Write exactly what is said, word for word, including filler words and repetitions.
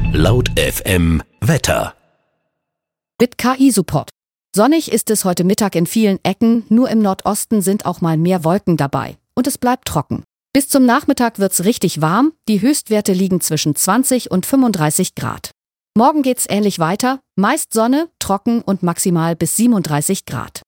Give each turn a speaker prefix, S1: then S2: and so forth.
S1: Laut F M Wetter.
S2: Mit K I-Support. Sonnig ist es heute Mittag in vielen Ecken, nur im Nordosten sind auch mal mehr Wolken dabei. Und es bleibt trocken. Bis zum Nachmittag wird's richtig warm, die Höchstwerte liegen zwischen zwanzig und fünfunddreißig Grad. Morgen geht's ähnlich weiter, meist Sonne, trocken und maximal bis siebenunddreißig Grad.